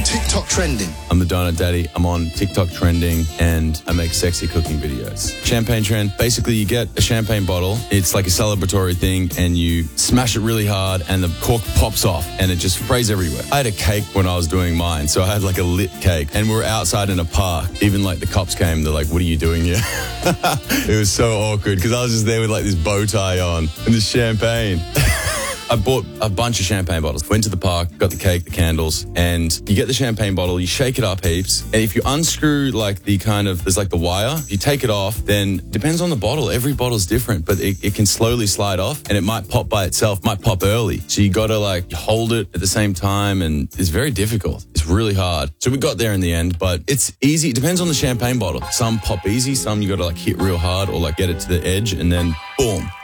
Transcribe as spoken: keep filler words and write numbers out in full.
TikTok trending. I'm the Donut Daddy. I'm on TikTok trending and I make sexy cooking videos. Champagne trend. Basically, you get a champagne bottle. It's like a celebratory thing and you smash it really hard and the cork pops off and it just sprays everywhere. I had a cake when I was doing mine. So I had like a lit cake and we were outside in a park. Even like the cops came. They're like, what are you doing here? It was so awkward because I was just there with like this bow tie on and this champagne. I bought a bunch of champagne bottles, went to the park, got the cake, the candles, and you get the champagne bottle, you shake it up heaps, and if you unscrew like the kind of, there's like the wire, if you take it off, then depends on the bottle. Every bottle's different, but it, it can slowly slide off, and it might pop by itself, might pop early. So you gotta like hold it at the same time, and it's very difficult. It's really hard. So we got there in the end, but it's easy. It depends on the champagne bottle. Some pop easy, some you gotta like hit real hard or like get it to the edge, and then boom.